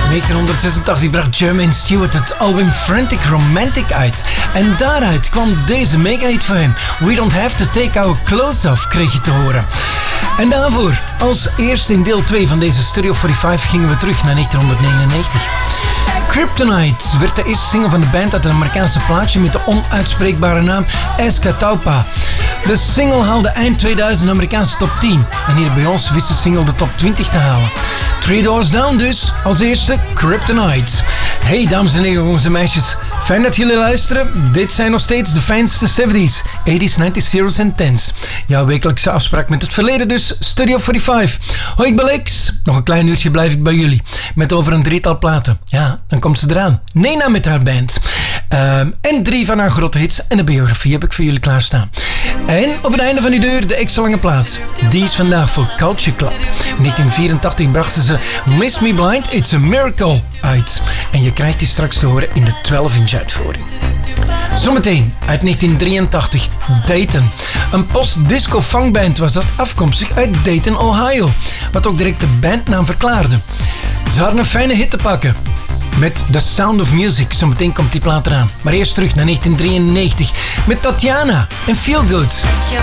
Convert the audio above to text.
1986 bracht Jermaine Stewart het album Frantic Romantic uit. En daaruit kwam deze mega-hit voor hem. We Don't Have To Take Our Clothes Off, kreeg je te horen. En daarvoor, als eerste in deel 2 van deze Studio 45, gingen we terug naar 1999. Kryptonite werd de eerste single van de band uit een Amerikaanse plaatje met de onuitspreekbare naam Escataupa. De single haalde eind 2000 de Amerikaanse top 10 en hier bij ons wist de single de top 20 te halen. Three Doors Down dus, als eerste Kryptonite. Hey dames en heren, jongens en meisjes, fijn dat jullie luisteren. Dit zijn nog steeds de fijnste 70s, 80s, 90s, zeros en 10s. Jouw wekelijkse afspraak met het verleden dus, Studio 45. Hoi, ik ben Lex. Nog een klein uurtje blijf ik bij jullie. Met over een drietal platen. Ja, dan komt ze eraan. Nena met haar band. En 3 van haar grote hits en de biografie heb ik voor jullie klaarstaan. En op het einde van die deur de extra lange plaat. Die is vandaag voor Culture Club. In 1984 brachten ze Miss Me Blind, It's a Miracle uit. En je krijgt die straks te horen in de 12-inch uitvoering. Zometeen uit 1983 Dayton. Een post-disco funkband was dat, afkomstig uit Dayton, Ohio. Wat ook direct de bandnaam verklaarde. Ze hadden een fijne hit te pakken. Met The Sound of Music. Zometeen komt die plaat eraan. Maar eerst terug naar 1993 met Tatiana en Feel Good.